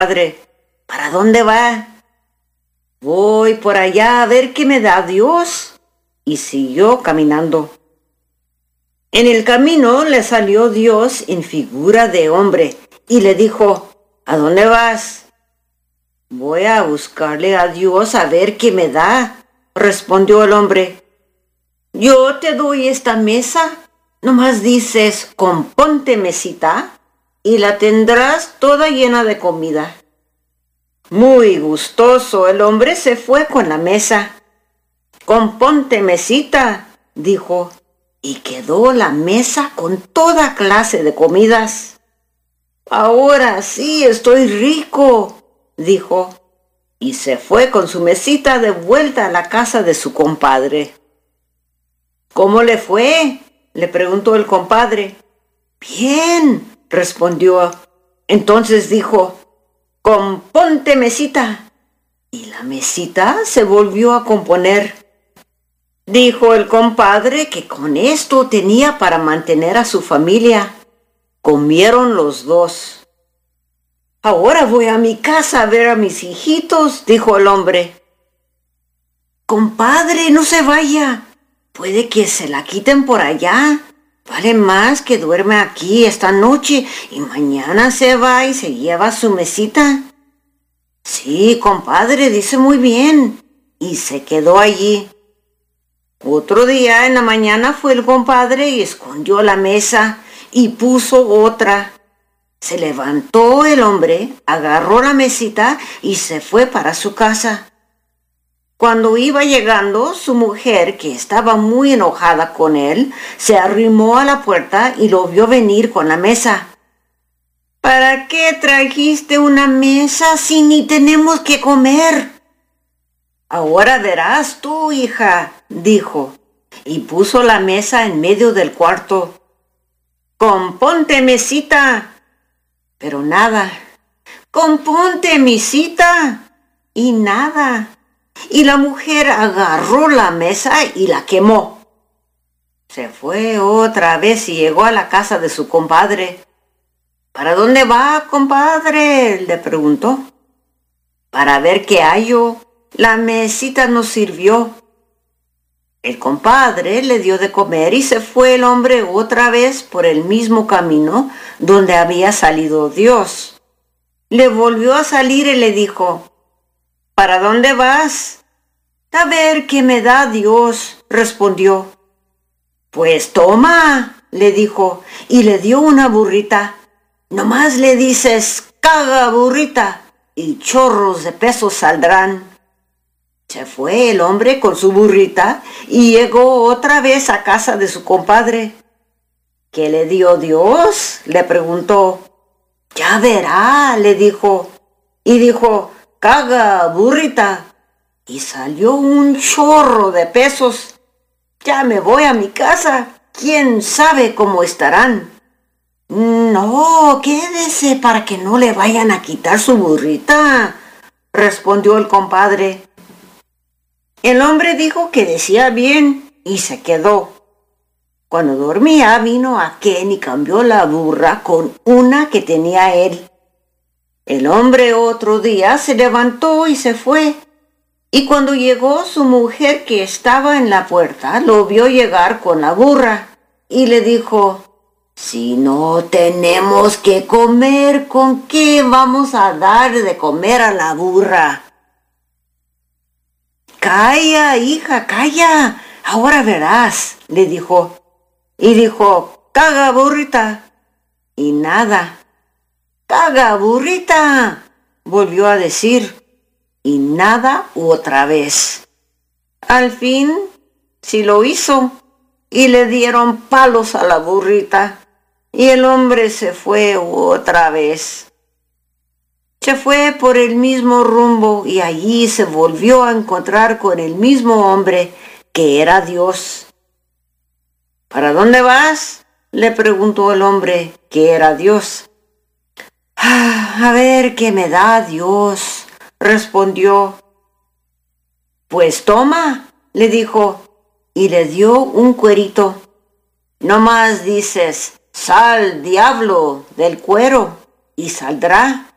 Padre, ¿para dónde va? Voy por allá a ver qué me da Dios. Y siguió caminando. En el camino le salió Dios en figura de hombre y le dijo, ¿a dónde vas? Voy a buscarle a Dios a ver qué me da, respondió el hombre. Yo te doy esta mesa, nomás dices, componte mesita, y la tendrás toda llena de comida. Muy gustoso el hombre se fue con la mesa. Componte mesita, dijo, y quedó la mesa con toda clase de comidas. Ahora sí estoy rico, dijo, y se fue con su mesita de vuelta a la casa de su compadre. ¿Cómo le fue?, le preguntó el compadre. Bien, respondió. Entonces dijo, componte mesita. Y la mesita se volvió a componer. Dijo el compadre que con esto tenía para mantener a su familia. Comieron los dos. Ahora voy a mi casa a ver a mis hijitos, dijo el hombre. Compadre, no se vaya. Puede que se la quiten por allá. Vale más que duerme aquí esta noche y mañana se va y se lleva su mesita. Sí, compadre, dice muy bien. Y se quedó allí. Otro día en la mañana fue el compadre y escondió la mesa y puso otra. Se levantó el hombre, agarró la mesita y se fue para su casa. Cuando iba llegando, su mujer, que estaba muy enojada con él, se arrimó a la puerta y lo vio venir con la mesa. ¿Para qué trajiste una mesa si ni tenemos que comer? Ahora verás tú, hija, dijo, y puso la mesa en medio del cuarto. Componte mesita. Pero nada. Componte mesita. Y nada. Y la mujer agarró la mesa y la quemó. Se fue otra vez y llegó a la casa de su compadre. ¿Para dónde va, compadre?, le preguntó. Para ver qué hallo. La mesita nos sirvió. El compadre le dio de comer y se fue el hombre otra vez por el mismo camino donde había salido Dios. Le volvió a salir y le dijo, ¿para dónde vas? A ver qué me da Dios, respondió. Pues toma, le dijo, y le dio una burrita. Nomás le dices, caga burrita, y chorros de pesos saldrán. Se fue el hombre con su burrita y llegó otra vez a casa de su compadre. ¿Qué le dio Dios?, le preguntó. Ya verá, le dijo. Y dijo, caga burrita. Y salió un chorro de pesos. Ya me voy a mi casa. ¿Quién sabe cómo estarán? No, quédese para que no le vayan a quitar su burrita, respondió el compadre. El hombre dijo que decía bien y se quedó. Cuando dormía vino aquel y cambió la burra con una que tenía él. El hombre otro día se levantó y se fue. Y cuando llegó su mujer que estaba en la puerta, lo vio llegar con la burra y le dijo, si no tenemos que comer, ¿con qué vamos a dar de comer a la burra? Calla, hija, calla, ahora verás, le dijo. Y dijo, caga burrita. Y nada. Caga burrita, volvió a decir. Y nada otra vez. Al fin, sí lo hizo. Y le dieron palos a la burrita. Y el hombre se fue otra vez. Se fue por el mismo rumbo y allí se volvió a encontrar con el mismo hombre que era Dios. ¿Para dónde vas?, le preguntó el hombre que era Dios. A ver qué me da Dios, respondió. Pues toma, le dijo, y le dio un cuerito. No más dices, sal, diablo, del cuero, y saldrá.